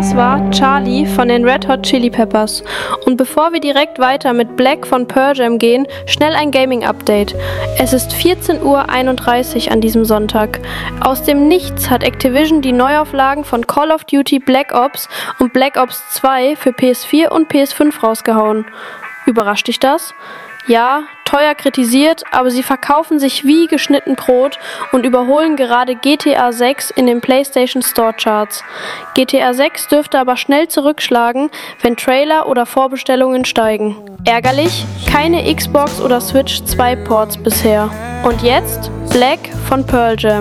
Das war Charlie von den Red Hot Chili Peppers. Und bevor wir direkt weiter mit Black von Pearl Jam gehen, schnell ein Gaming-Update. Es ist 14:31 Uhr an diesem Sonntag. Aus dem Nichts hat Activision die Neuauflagen von Call of Duty Black Ops und Black Ops 2 für PS4 und PS5 rausgehauen. Überrascht dich das? Ja, teuer kritisiert, aber sie verkaufen sich wie geschnitten Brot und überholen gerade GTA 6 in den PlayStation Store Charts. GTA 6 dürfte aber schnell zurückschlagen, wenn Trailer oder Vorbestellungen steigen. Ärgerlich, keine Xbox oder Switch 2 Ports bisher. Und jetzt Black von Pearl Jam.